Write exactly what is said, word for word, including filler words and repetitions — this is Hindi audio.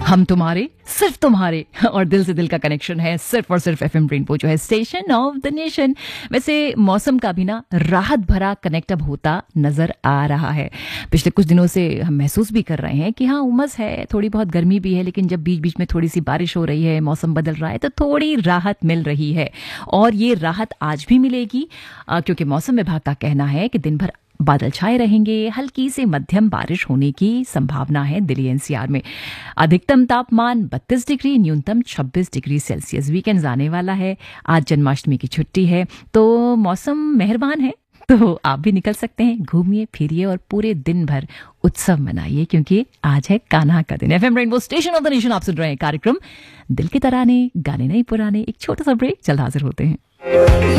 हम तुम्हारे, सिर्फ तुम्हारे, और दिल से दिल का कनेक्शन है सिर्फ और सिर्फ एफएम रेनबो जो है स्टेशन ऑफ द नेशन। वैसे मौसम का भी ना राहत भरा कनेक्ट अब होता नजर आ रहा है। पिछले कुछ दिनों से हम महसूस भी कर रहे हैं कि हाँ उमस है, थोड़ी बहुत गर्मी भी है, लेकिन जब बीच बीच में थोड़ी सी बारिश हो रही है, मौसम बदल रहा है, तो थोड़ी राहत मिल रही है। और ये राहत आज भी मिलेगी क्योंकि मौसम विभाग का कहना है कि दिन भर बादल छाए रहेंगे, हल्की से मध्यम बारिश होने की संभावना है दिल्ली एनसीआर में। अधिकतम तापमान बत्तीस डिग्री, न्यूनतम छब्बीस डिग्री सेल्सियस। वीकेंड आने वाला है, आज जन्माष्टमी की छुट्टी है, तो मौसम मेहरबान है, तो आप भी निकल सकते हैं, घूमिए फिरिए और पूरे दिन भर उत्सव मनाइए क्योंकि आज है कान्हा का दिन। FM rainbow station of the nation आप सुन रहे हैं कार्यक्रम दिल के तराने, गाने नहीं पुराने। एक छोटा सा ब्रेक, जल्द हाजिर होते हैं।